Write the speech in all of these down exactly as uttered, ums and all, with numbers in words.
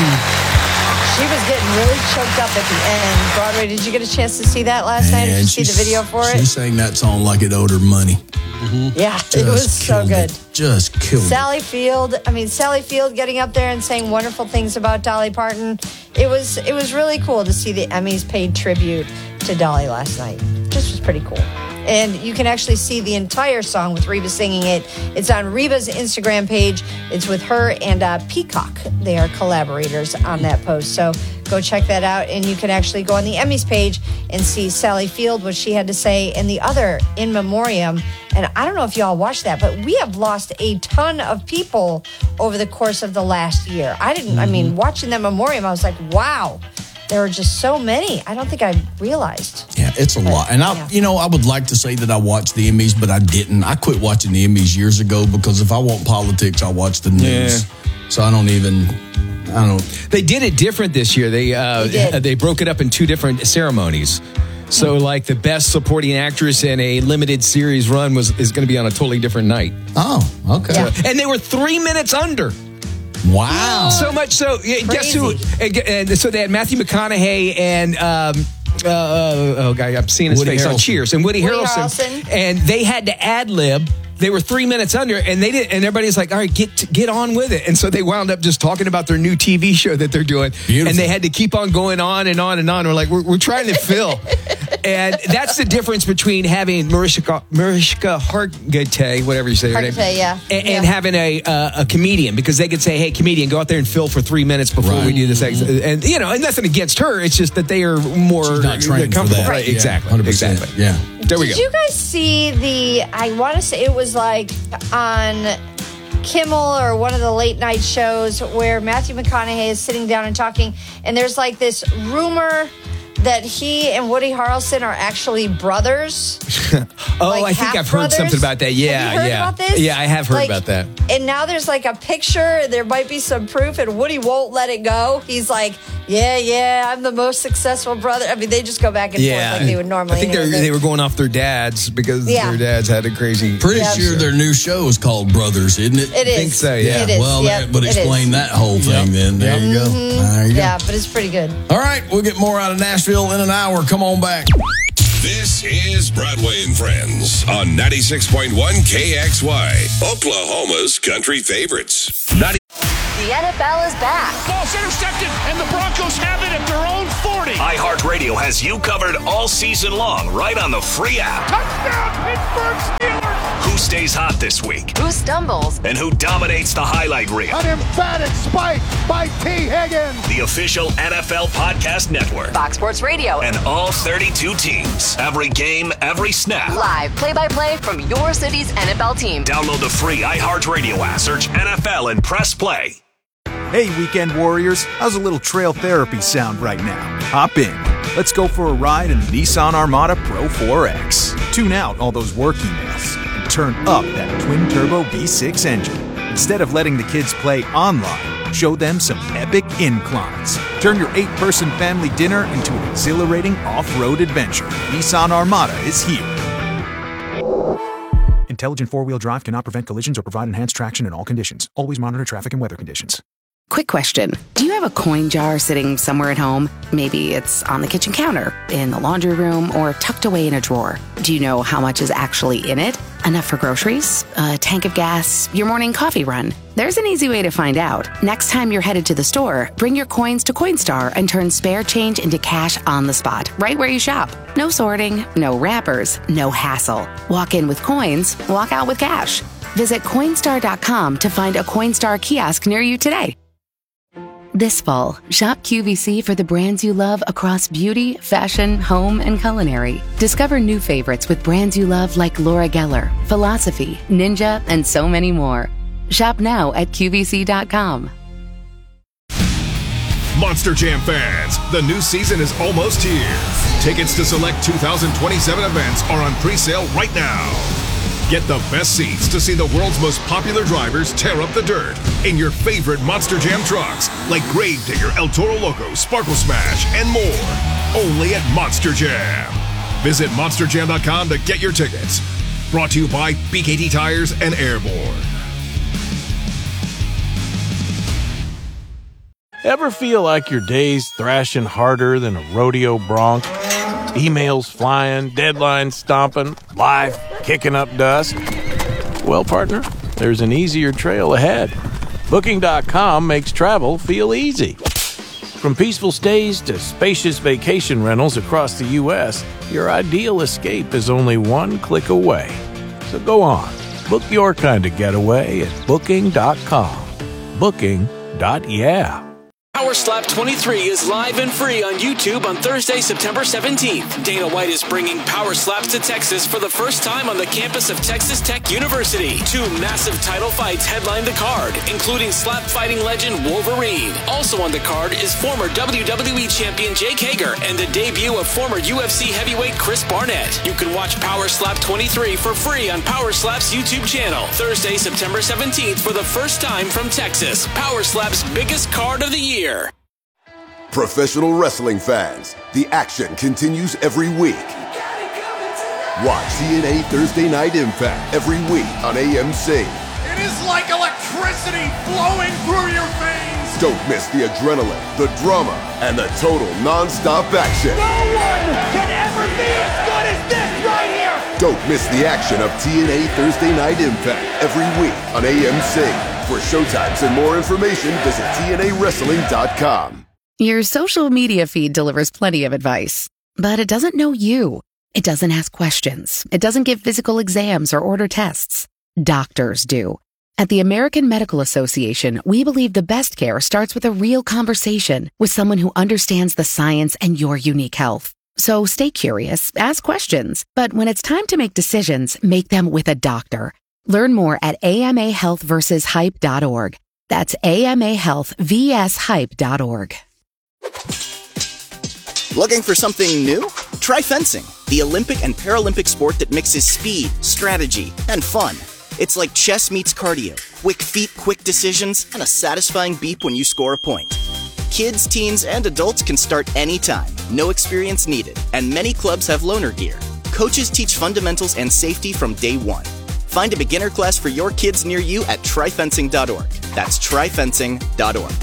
She was getting really choked up at the end. Broadway, did you get a chance to see that last night? Did you see the video for it? She sang that song like it owed her money. Mm-hmm. Yeah, Just it was so good. It. Just killed Sally it. Field, I mean, Sally Field getting up there and saying wonderful things about Dolly Parton. It was it was really cool to see the Emmys paid tribute to Dolly last night. This was pretty cool. And you can actually see the entire song with Reba singing it. It's on Reba's Instagram page. It's with her and uh, Peacock. They are collaborators on that post. So go check that out. And you can actually go on the Emmys page and see Sally Field, what she had to say, and the other in memoriam. And I don't know if y'all watched that, but we have lost a ton of people over the course of the last year. I didn't, mm-hmm. I mean, watching that memoriam, I was like, wow. There were just so many. I don't think I realized. Yeah, it's a but, lot. And, I, yeah. you know, I would like to say that I watched the Emmys, but I didn't. I quit watching the Emmys years ago because if I want politics, I watch the news. Yeah. So I don't even, I don't. They did it different this year. They, uh, they, they broke it up in two different ceremonies. So, like, the best supporting actress in a limited series run was is going to be on a totally different night. Oh, okay. Yeah. And they were three minutes under. Wow. So much so, Crazy. guess who? And, and so they had Matthew McConaughey and, um, uh, oh, God, I'm seeing his Woody face Harrelson. on Cheers, and Woody, Woody Harrelson. Harrelson. And they had to ad lib. They were three minutes under, and they did. And everybody's like, "All right, get get on with it." And so they wound up just talking about their new T V show that they're doing, Beautiful. And they had to keep on going on and on and on. We're like, "We're, we're trying to fill," and that's the difference between having Mariska Mariska Hargitay, whatever you say her name, Hargitay, yeah. and, yeah. and having a uh, a comedian, because they could say, "Hey, comedian, go out there and fill for three minutes before Right. we do this," and you know, and nothing against her. It's just that they are more She's not trained comfortable. for that. Right? Yeah, Exactly. one hundred percent. Exactly. Yeah. There we Did go. you guys see the, I want to say it was like on Kimmel or one of the late night shows where Matthew McConaughey is sitting down and talking, and there's like this rumor that he and Woody Harrelson are actually brothers. oh, like I think I've heard half-brothers. something about that. Yeah, Have you heard yeah. about this? Yeah, I have heard Like, about that. And now there's like a picture. There might be some proof, and Woody won't let it go. He's like, yeah, yeah, I'm the most successful brother. I mean, they just go back and Yeah. forth like they would normally. I think and they were going off their dads because Yeah. their dads had a crazy. Pretty Yeah. sure their new show is called Brothers, isn't it? It is. I think so, yeah. It is. Well, Yep, that would it explain is. that whole thing then. There you go. There you go. Yeah, but it's pretty good. All right, we'll get more out of Nashville in an hour. Come on back. This is Broadway and Friends on ninety-six point one K X Y, Oklahoma's country favorites. ninety- The N F L is back. Ball's intercepted, and the Broncos have it at their own forty. iHeartRadio has you covered all season long, right on the free app. Touchdown, Pittsburgh Steelers! Who stays hot this week? Who stumbles? And who dominates the highlight reel? An emphatic spike by T. Higgins. The official N F L Podcast Network. Fox Sports Radio. And all thirty-two teams. Every game, every snap. Live play-by-play from your city's N F L team. Download the free iHeartRadio app. Search N F L and press play. Hey, Weekend Warriors, how's a little trail therapy sound right now? Hop in. Let's go for a ride in the Nissan Armada Pro four X. Tune out all those work emails and turn up that twin-turbo V six engine. Instead of letting the kids play online, show them some epic inclines. Turn your eight-person family dinner into an exhilarating off-road adventure. Nissan Armada is here. Intelligent four-wheel drive cannot prevent collisions or provide enhanced traction in all conditions. Always monitor traffic and weather conditions. Quick question. Do you have a coin jar sitting somewhere at home? Maybe it's on the kitchen counter, in the laundry room, or tucked away in a drawer. Do you know how much is actually in it? Enough for groceries? A tank of gas? Your morning coffee run? There's an easy way to find out. Next time you're headed to the store, bring your coins to Coinstar and turn spare change into cash on the spot, right where you shop. No sorting, no wrappers, no hassle. Walk in with coins, walk out with cash. Visit Coinstar dot com to find a Coinstar kiosk near you today. This fall, shop Q V C for the brands you love across beauty, fashion, home, and culinary. Discover new favorites with brands you love like Laura Geller, Philosophy, Ninja, and so many more. Shop now at Q V C dot com. Monster Jam fans, the new season is almost here. Tickets to select two thousand twenty-seven events are on pre-sale right now. Get the best seats to see the world's most popular drivers tear up the dirt in your favorite Monster Jam trucks like Gravedigger, El Toro Loco, Sparkle Smash, and more. Only at Monster Jam. Visit monster jam dot com to get your tickets. Brought to you by B K T Tires and Airborne. Ever feel like your day's thrashing harder than a rodeo bronc? Emails flying, deadlines stomping, life kicking up dust? Well, partner, there's an easier trail ahead. Booking dot com makes travel feel easy. From peaceful stays to spacious vacation rentals across the U S, your ideal escape is only one click away. So go on, book your kind of getaway at Booking dot com. Booking. Yeah. Power Slap twenty-three is live and free on YouTube on Thursday, September seventeenth. Dana White is bringing Power Slaps to Texas for the first time on the campus of Texas Tech University. Two massive title fights headline the card, including slap fighting legend Wolverine. Also on the card is former W W E champion Jake Hager and the debut of former U F C heavyweight Chris Barnett. You can watch Power Slap twenty-three for free on Power Slap's YouTube channel. Thursday, September seventeenth for the first time from Texas. Power Slap's biggest card of the year. Professional wrestling fans, the action continues every week. Watch T N A Thursday Night Impact every week on A M C. It is like electricity flowing through your veins. Don't miss the adrenaline, the drama, and the total non-stop action. No one can ever be as good as this right here. Don't miss the action of T N A Thursday Night Impact every week on A M C. For showtimes and more information, visit T N A wrestling dot com. Your social media feed delivers plenty of advice, but it doesn't know you. It doesn't ask questions. It doesn't give physical exams or order tests. Doctors do. At the American Medical Association, we believe the best care starts with a real conversation with someone who understands the science and your unique health. So stay curious, ask questions, but when it's time to make decisions, make them with a doctor. Learn more at A M A health versus hype dot org. That's A M A health versus hype dot org. Looking for something new? Try fencing, the Olympic and Paralympic sport that mixes speed, strategy, and fun. It's like chess meets cardio, quick feet, quick decisions, and a satisfying beep when you score a point. Kids, teens, and adults can start anytime, no experience needed, and many clubs have loaner gear. Coaches teach fundamentals and safety from day one. Find a beginner class for your kids near you at try fencing dot org. That's try fencing dot org.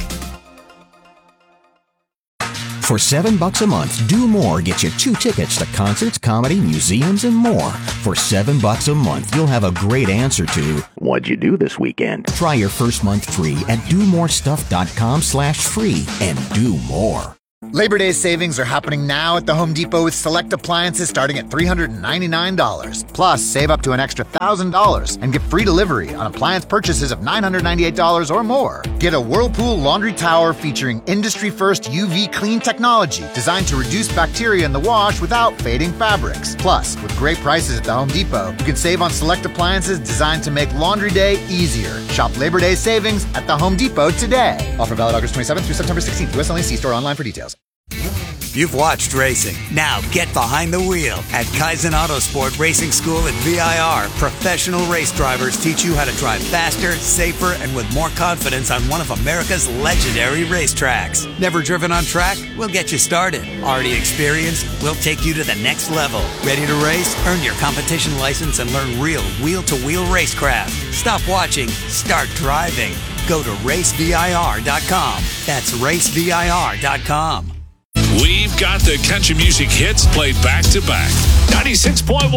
For seven bucks a month, Do More gets you two tickets to concerts, comedy, museums, and more. For seven bucks a month, you'll have a great answer to what'd you do this weekend? Try your first month free at do more stuff dot com slash free and do more. Labor Day savings are happening now at the Home Depot with select appliances starting at three hundred ninety-nine dollars. Plus, save up to an extra one thousand dollars and get free delivery on appliance purchases of nine hundred ninety-eight dollars or more. Get a Whirlpool laundry tower featuring industry-first U V clean technology designed to reduce bacteria in the wash without fading fabrics. Plus, with great prices at the Home Depot, you can save on select appliances designed to make laundry day easier. Shop Labor Day savings at the Home Depot today. Offer valid August twenty-seventh through September sixteenth. U S only. See store online for details. You've watched racing. Now get behind the wheel at Kaizen Autosport Racing School at V I R. Professional race drivers teach you how to drive faster, safer, and with more confidence on one of America's legendary racetracks. Never driven on track? We'll get you started. Already experienced? We'll take you to the next level. Ready to race? Earn your competition license and learn real wheel-to-wheel racecraft. Stop watching. Start driving. Go to race V I R dot com. That's race V I R dot com. We've got the country music hits played back to back. ninety-six point one